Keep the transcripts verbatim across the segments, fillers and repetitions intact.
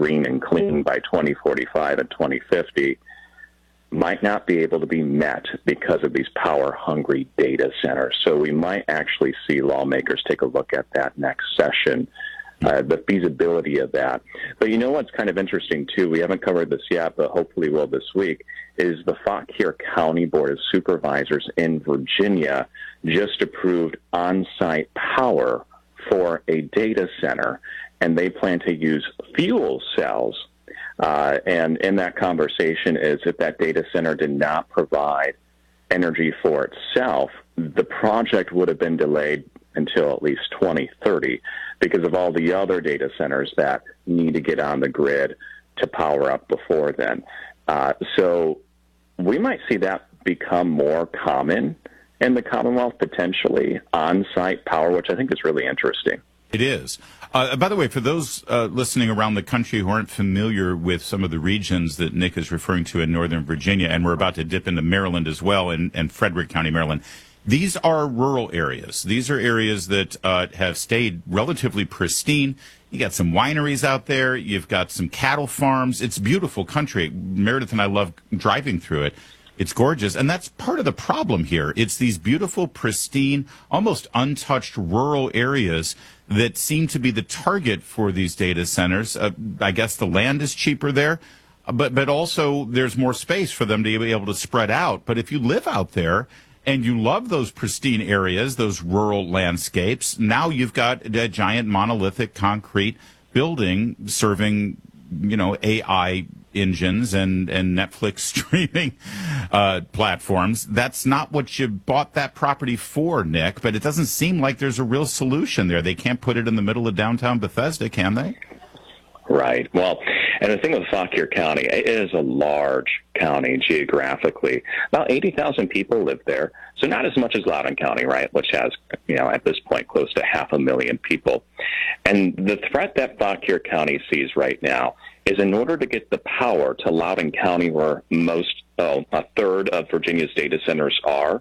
green and clean by twenty forty-five and twenty fifty might not be able to be met because of these power-hungry data centers. So we might actually see lawmakers take a look at that next session, uh, the feasibility of that. But you know what's kind of interesting, too? We haven't covered this yet, but hopefully will this week, is the Fauquier County Board of Supervisors in Virginia just approved on-site power for a data center, and they plan to use fuel cells. Uh, and in that conversation is if that data center did not provide energy for itself, the project would have been delayed until at least twenty thirty because of all the other data centers that need to get on the grid to power up before then. Uh, so we might see that become more common in the Commonwealth, potentially, on-site power, which I think is really interesting. It is. Uh, by the way, for those uh, listening around the country who aren't familiar with some of the regions that Nick is referring to in Northern Virginia, and we're about to dip into Maryland as well, and, and Frederick County, Maryland, these are rural areas. These are areas that uh, have stayed relatively pristine. You got some wineries out there. You've got some cattle farms. It's beautiful country. Meredith and I love driving through it. It's gorgeous, and that's part of the problem here. It's these beautiful, pristine, almost untouched rural areas that seem to be the target for these data centers. Uh, I guess the land is cheaper there, but but also there's more space for them to be able to spread out. But if you live out there and you love those pristine areas, those rural landscapes, now you've got a giant monolithic concrete building serving, you know, A I engines and, and Netflix streaming uh, platforms. That's not what you bought that property for, Nick, but it doesn't seem like there's a real solution there. They can't put it in the middle of downtown Bethesda, can they? Right. Well, and the thing with Fauquier County, it is a large county geographically. About eighty thousand people live there, so not as much as Loudoun County, right, which has, you know, at this point close to half a million people. And the threat that Fauquier County sees right now is in order to get the power to Loudoun County, where most, oh, a third of Virginia's data centers are,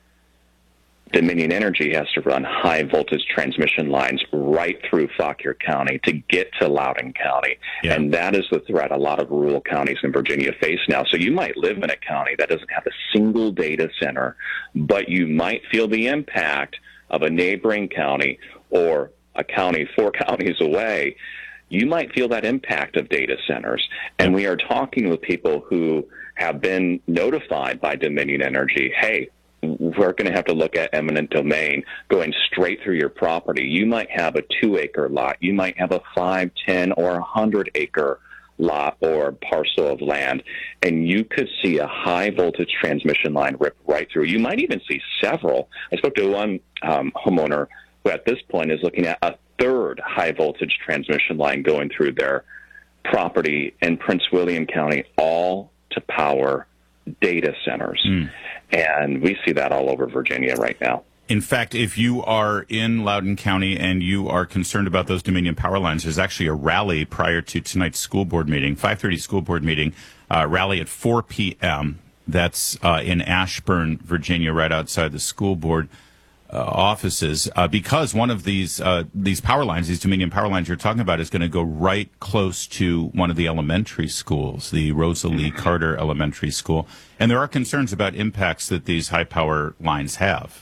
Dominion Energy has to run high-voltage transmission lines right through Fauquier County to get to Loudoun County. Yeah. And that is the threat a lot of rural counties in Virginia face now. So you might live in a county that doesn't have a single data center, but you might feel the impact of a neighboring county or a county four counties away. You might feel that impact of data centers. And we are talking with people who have been notified by Dominion Energy, hey, we're going to have to look at eminent domain going straight through your property. You might have a two-acre lot. You might have a five, ten, or one hundred acre lot or parcel of land, and you could see a high-voltage transmission line rip right through. You might even see several. I spoke to one um, homeowner who at this point is looking at a third high-voltage transmission line going through their property in Prince William County, all to power data centers. Mm. And we see that all over Virginia right now. In fact, if you are in Loudoun County and you are concerned about those Dominion power lines, there's actually a rally prior to tonight's school board meeting, five thirty school board meeting, uh, rally at four p.m. That's uh, in Ashburn, Virginia, right outside the school board uh, offices, uh, because one of these uh, these power lines, these Dominion power lines you're talking about, is going to go right close to one of the elementary schools, the Rosalie Carter Elementary School. And there are concerns about impacts that these high power lines have.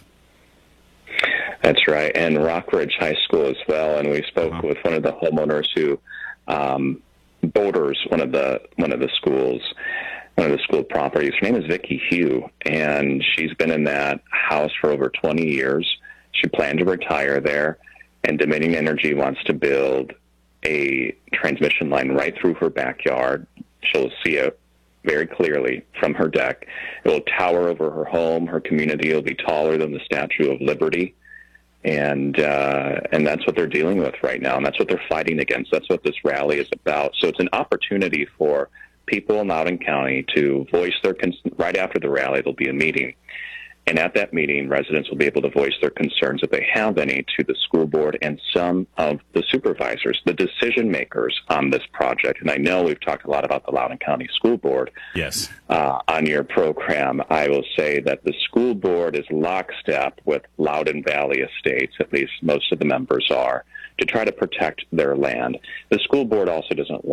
That's right, and Rockridge High School as well. And we spoke uh-huh. with one of the homeowners who um, borders one of the one of the schools, one of the school properties. Her name is Vicki Hugh, and she's been in that house for over twenty years. She planned to retire there, and Dominion Energy wants to build a transmission line right through her backyard. She'll see it very clearly from her deck. It will tower over her home. Her community will be taller than the Statue of Liberty. And uh, and that's what they're dealing with right now, and that's what they're fighting against. That's what this rally is about. So it's an opportunity for people in Loudoun County to voice their cons- right after the rally. There'll be a meeting, and at that meeting, residents will be able to voice their concerns, if they have any, to the school board and some of the supervisors, the decision makers on this project. And I know we've talked a lot about the Loudoun County School Board. Yes. Uh, on your program, I will say that the school board is lockstep with Loudoun Valley Estates, at least most of the members are, to try to protect their land. The school board also doesn't want